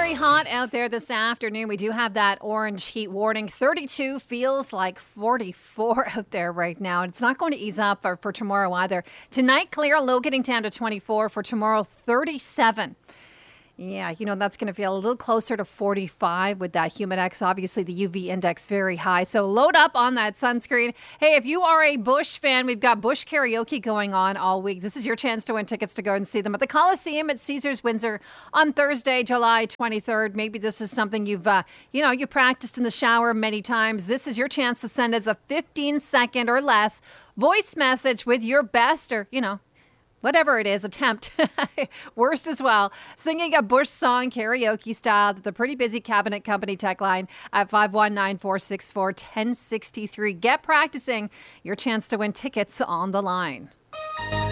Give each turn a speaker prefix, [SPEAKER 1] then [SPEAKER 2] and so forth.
[SPEAKER 1] very hot out there this afternoon. We do have that orange heat warning. 32 feels like 44 out there right now. It's not going to ease up for tomorrow either. Tonight, clear, low getting down to 24. For tomorrow, 37. Yeah, that's going to feel a little closer to 45 with that Humidex. Obviously, the UV index very high. So load up on that sunscreen. Hey, if you are a Bush fan, we've got Bush karaoke going on all week. This is your chance to win tickets to go and see them at the Coliseum at Caesars Windsor on Thursday, July 23rd. Maybe this is something you've, you practiced in the shower many times. This is your chance to send us a 15-second or less voice message with your best or, whatever it is, attempt. Worst as well. Singing a Bush song karaoke style to the Pretty Busy Cabinet Company tech line at 519-464-1063. Get practicing. Your chance to win tickets on the line.